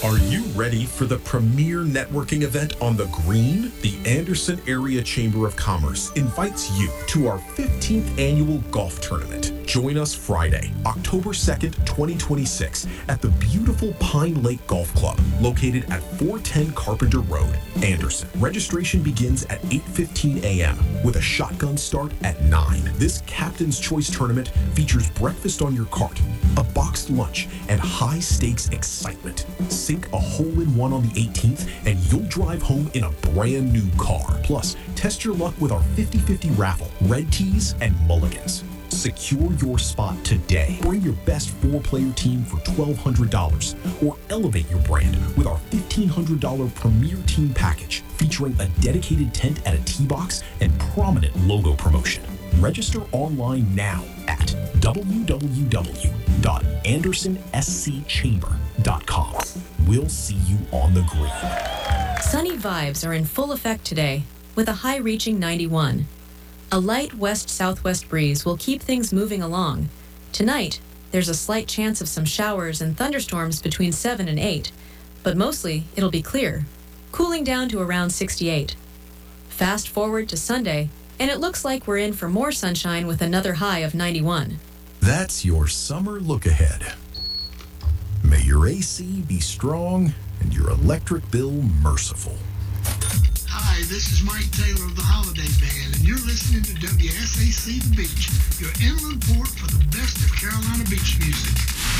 Are you ready for the premier networking event on the Green? The Anderson Area Chamber of Commerce invites you to our 15th annual golf tournament. Join us Friday, October 2nd, 2026 at the beautiful Pine Lake Golf Club, located at 410 Carpenter Road, Anderson. Registration begins at 8:15 a.m. with a shotgun start at 9. This Captain's Choice tournament features breakfast on your cart, a boxed lunch, and high-stakes excitement. Sink a hole-in-one on the 18th, and you'll drive home in a brand new car. Plus, test your luck with our 50-50 raffle, red tees, and mulligans. Secure your spot today. Bring your best 4-player team for $1,200, or elevate your brand with our $1,500 Premier Team Package, featuring a dedicated tent at a tee box and prominent logo promotion. Register online now at www.andersonscchamber.com. We'll see you on the green. Sunny vibes are in full effect today with a high-reaching 91. A light west-southwest breeze will keep things moving along. Tonight, there's a slight chance of some showers and thunderstorms between 7 and 8, but mostly it'll be clear, cooling down to around 68. Fast forward to Sunday, and it looks like we're in for more sunshine with another high of 91. That's your summer look ahead. May your AC be strong and your electric bill merciful. Hi, this is Mike Taylor of the Holiday Band, and you're listening to WSAC The Beach, your inland port for the best of Carolina beach music.